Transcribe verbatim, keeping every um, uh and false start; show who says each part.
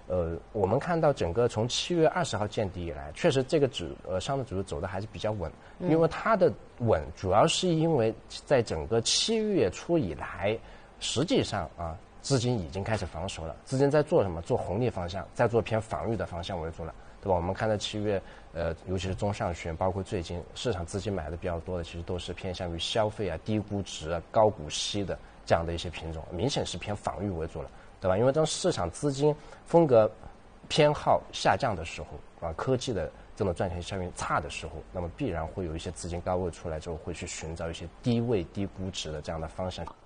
Speaker 1: 呃，我们看到整个从七月二十号见底以来，确实这个指呃上证指数走的还是比较稳，因为它的稳主要是因为在整个七月初以来，实际上啊资金已经开始防守了，资金在做什么？做红利方向，在做偏防御的方向为主了，对吧？我们看到七月呃，尤其是中上旬，包括最近市场资金买的比较多的，其实都是偏向于消费啊、低估值啊、高股息的这样的一些品种，明显是偏防御为主了。对吧？因为当市场资金风格偏好下降的时候，啊，科技的这种赚钱效应差的时候，那么必然会有一些资金高位出来之后，会去寻找一些低位低估值的这样的方向。